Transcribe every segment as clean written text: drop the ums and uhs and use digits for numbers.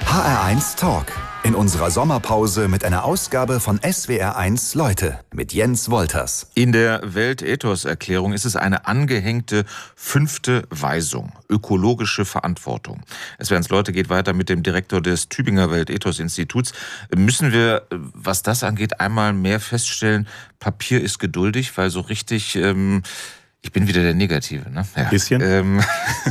HR1 Talk. In unserer Sommerpause mit einer Ausgabe von SWR1 Leute mit Jens Wolters. In der Weltethos-Erklärung ist es eine angehängte 5. Weisung, ökologische Verantwortung. SWR1 Leute geht weiter mit dem Direktor des Tübinger Weltethos-Instituts. Müssen wir, was das angeht, einmal mehr feststellen, Papier ist geduldig, weil so richtig... Ich bin wieder der Negative, ne? Ja. Bisschen.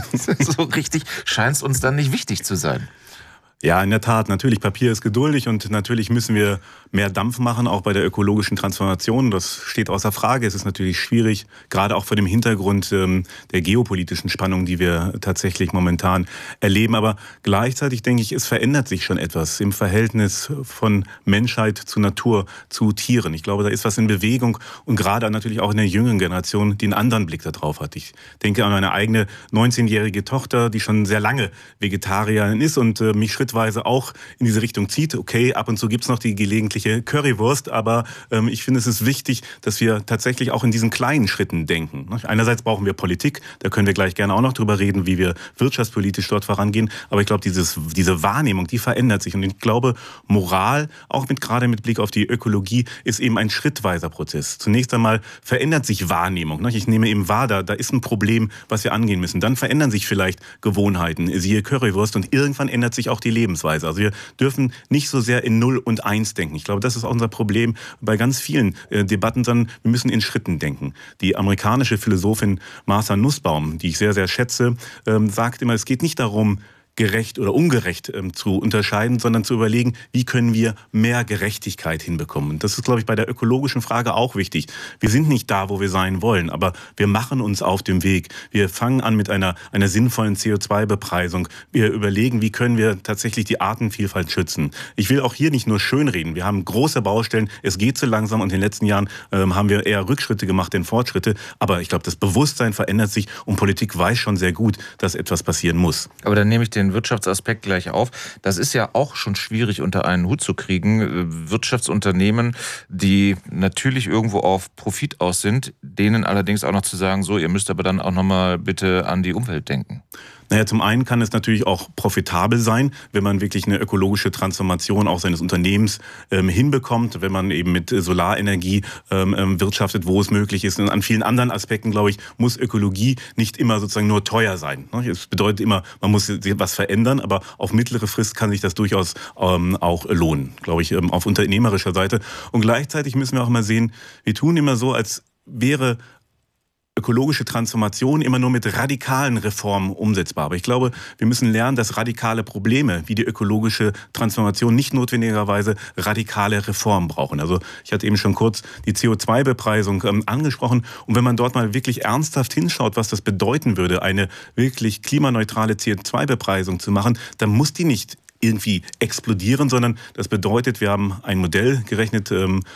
So richtig scheint es uns dann nicht wichtig zu sein. Ja, in der Tat. Natürlich, Papier ist geduldig und natürlich müssen wir mehr Dampf machen, auch bei der ökologischen Transformation. Das steht außer Frage. Es ist natürlich schwierig, gerade auch vor dem Hintergrund der geopolitischen Spannung, die wir tatsächlich momentan erleben. Aber gleichzeitig denke ich, es verändert sich schon etwas im Verhältnis von Menschheit zu Natur, zu Tieren. Ich glaube, da ist was in Bewegung und gerade natürlich auch in der jüngeren Generation, die einen anderen Blick darauf hat. Ich denke an meine eigene 19-jährige Tochter, die schon sehr lange Vegetarierin ist und mich schrittweise auch in diese Richtung zieht. Okay, ab und zu gibt's noch die gelegentliche Currywurst, aber ich finde, es ist wichtig, dass wir tatsächlich auch in diesen kleinen Schritten denken. Einerseits brauchen wir Politik, da können wir gleich gerne auch noch drüber reden, wie wir wirtschaftspolitisch dort vorangehen, aber ich glaube, diese Wahrnehmung, die verändert sich und ich glaube, Moral, auch gerade mit Blick auf die Ökologie, ist eben ein schrittweiser Prozess. Zunächst einmal verändert sich Wahrnehmung. Ich nehme eben wahr, da ist ein Problem, was wir angehen müssen. Dann verändern sich vielleicht Gewohnheiten, siehe Currywurst, und irgendwann ändert sich auch die Lebensweise. Also wir dürfen nicht so sehr in 0 und 1 denken. Ich glaube, das ist auch unser Problem bei ganz vielen Debatten, sondern wir müssen in Schritten denken. Die amerikanische Philosophin Martha Nussbaum, die ich sehr, sehr schätze, sagt immer, es geht nicht darum, gerecht oder ungerecht zu unterscheiden, sondern zu überlegen, wie können wir mehr Gerechtigkeit hinbekommen. Und das ist, glaube ich, bei der ökologischen Frage auch wichtig. Wir sind nicht da, wo wir sein wollen, aber wir machen uns auf dem Weg. Wir fangen an mit einer sinnvollen CO2-Bepreisung. Wir überlegen, wie können wir tatsächlich die Artenvielfalt schützen. Ich will auch hier nicht nur schönreden. Wir haben große Baustellen. Es geht zu langsam und in den letzten Jahren haben wir eher Rückschritte gemacht, denn Fortschritte. Aber ich glaube, das Bewusstsein verändert sich und Politik weiß schon sehr gut, dass etwas passieren muss. Aber dann nehme ich den Wirtschaftsaspekt gleich auf. Das ist ja auch schon schwierig unter einen Hut zu kriegen. Wirtschaftsunternehmen, die natürlich irgendwo auf Profit aus sind, denen allerdings auch noch zu sagen, so, ihr müsst aber dann auch nochmal bitte an die Umwelt denken. Naja, zum einen kann es natürlich auch profitabel sein, wenn man wirklich eine ökologische Transformation auch seines Unternehmens hinbekommt, wenn man eben mit Solarenergie wirtschaftet, wo es möglich ist. Und an vielen anderen Aspekten, glaube ich, muss Ökologie nicht immer sozusagen nur teuer sein. Es bedeutet immer, man muss was verändern, aber auf mittlere Frist kann sich das durchaus auch lohnen, glaube ich, auf unternehmerischer Seite. Und gleichzeitig müssen wir auch mal sehen, wir tun immer so, als wäre ökologische Transformation immer nur mit radikalen Reformen umsetzbar. Aber ich glaube, wir müssen lernen, dass radikale Probleme wie die ökologische Transformation nicht notwendigerweise radikale Reformen brauchen. Also ich hatte eben schon kurz die CO2-Bepreisung angesprochen. Und wenn man dort mal wirklich ernsthaft hinschaut, was das bedeuten würde, eine wirklich klimaneutrale CO2-Bepreisung zu machen, dann muss die nicht irgendwie explodieren, sondern das bedeutet, wir haben ein Modell gerechnet,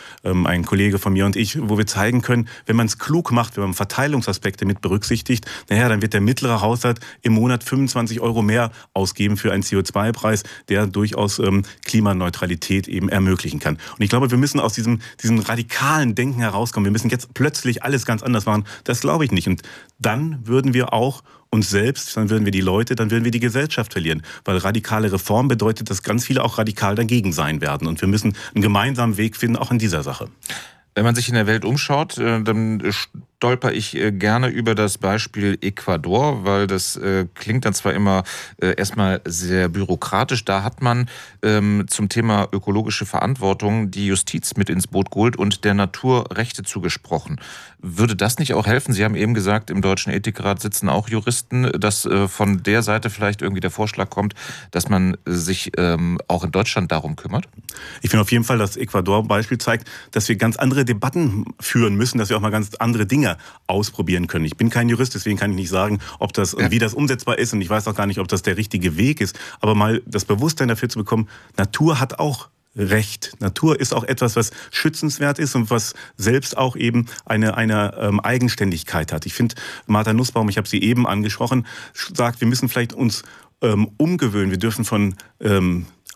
ein Kollege von mir und ich, wo wir zeigen können, wenn man es klug macht, wenn man Verteilungsaspekte mit berücksichtigt, dann wird der mittlere Haushalt im Monat 25 € mehr ausgeben für einen CO2-Preis, der durchaus Klimaneutralität eben ermöglichen kann. Und ich glaube, wir müssen aus diesem radikalen Denken herauskommen. Wir müssen jetzt plötzlich alles ganz anders machen. Das glaube ich nicht. Und dann würden wir auch uns selbst, dann würden wir die Leute, dann würden wir die Gesellschaft verlieren. Weil radikale Reform bedeutet, dass ganz viele auch radikal dagegen sein werden. Und wir müssen einen gemeinsamen Weg finden, auch in dieser Sache. Wenn man sich in der Welt umschaut, dann stolper ich gerne über das Beispiel Ecuador, weil das klingt dann zwar immer erstmal sehr bürokratisch. Da hat man zum Thema ökologische Verantwortung die Justiz mit ins Boot geholt und der Natur Rechte zugesprochen. Würde das nicht auch helfen? Sie haben eben gesagt, im Deutschen Ethikrat sitzen auch Juristen, dass von der Seite vielleicht irgendwie der Vorschlag kommt, dass man sich auch in Deutschland darum kümmert? Ich finde auf jeden Fall, das Ecuador-Beispiel zeigt, dass wir ganz andere Debatten führen müssen, dass wir auch mal ganz andere Dinge ausprobieren können. Ich bin kein Jurist, deswegen kann ich nicht sagen, ob das wie das umsetzbar ist und ich weiß auch gar nicht, ob das der richtige Weg ist. Aber mal das Bewusstsein dafür zu bekommen, Natur hat auch Recht. Natur ist auch etwas, was schützenswert ist und was selbst auch eben eine Eigenständigkeit hat. Ich finde, Martha Nussbaum, ich habe sie eben angesprochen, sagt, wir müssen vielleicht uns umgewöhnen. Wir dürfen von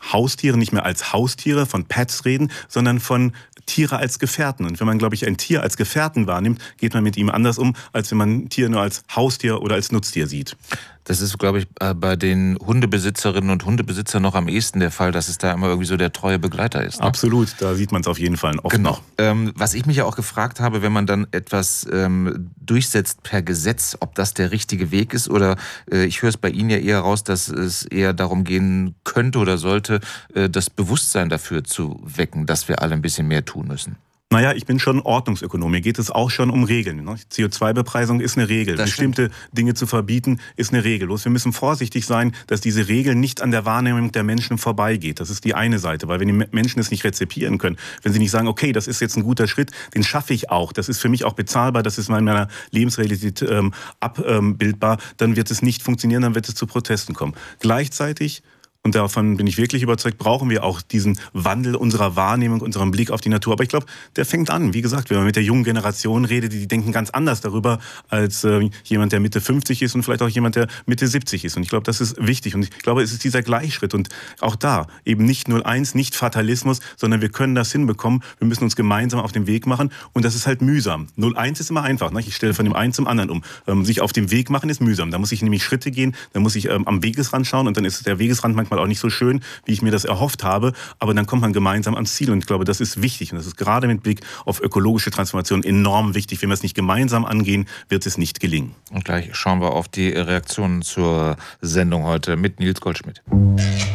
Haustiere nicht mehr als Haustiere, von Pets reden, sondern von Tiere als Gefährten. Und wenn man, glaube ich, ein Tier als Gefährten wahrnimmt, geht man mit ihm anders um, als wenn man ein Tier nur als Haustier oder als Nutztier sieht. Das ist, glaube ich, bei den Hundebesitzerinnen und Hundebesitzern noch am ehesten der Fall, dass es da immer irgendwie so der treue Begleiter ist. Ne? Absolut, da sieht man es auf jeden Fall oft noch. Was ich mich ja auch gefragt habe, wenn man dann etwas durchsetzt per Gesetz, ob das der richtige Weg ist oder ich höre es bei Ihnen ja eher raus, dass es eher darum gehen könnte oder sollte, das Bewusstsein dafür zu wecken, dass wir alle ein bisschen mehr tun müssen. Naja, ich bin schon Ordnungsökonom. Mir geht es auch schon um Regeln. CO2-Bepreisung ist eine Regel. Bestimmte Dinge zu verbieten, ist eine Regel. Bloß wir müssen vorsichtig sein, dass diese Regel nicht an der Wahrnehmung der Menschen vorbeigeht. Das ist die eine Seite. Weil wenn die Menschen es nicht rezipieren können, wenn sie nicht sagen, okay, das ist jetzt ein guter Schritt, den schaffe ich auch, das ist für mich auch bezahlbar, das ist in meiner Lebensrealität abbildbar, dann wird es nicht funktionieren, dann wird es zu Protesten kommen. Gleichzeitig, und davon bin ich wirklich überzeugt, brauchen wir auch diesen Wandel unserer Wahrnehmung, unserem Blick auf die Natur. Aber ich glaube, der fängt an. Wie gesagt, wenn man mit der jungen Generation redet, die denken ganz anders darüber als jemand, der Mitte 50 ist und vielleicht auch jemand, der Mitte 70 ist. Und ich glaube, das ist wichtig. Und ich glaube, es ist dieser Gleichschritt. Und auch da eben nicht 0-1, nicht Fatalismus, sondern wir können das hinbekommen. Wir müssen uns gemeinsam auf den Weg machen. Und das ist halt mühsam. 0-1 ist immer einfach. Ne? Ich stelle von dem einen zum anderen um. Sich auf den Weg machen ist mühsam. Da muss ich nämlich Schritte gehen. Da muss ich am Wegesrand schauen. Und dann ist der Wegesrand manchmal auch nicht so schön, wie ich mir das erhofft habe, aber dann kommt man gemeinsam ans Ziel und ich glaube, das ist wichtig und das ist gerade mit Blick auf ökologische Transformation enorm wichtig. Wenn wir es nicht gemeinsam angehen, wird es nicht gelingen. Und gleich schauen wir auf die Reaktionen zur Sendung heute mit Nils Goldschmidt.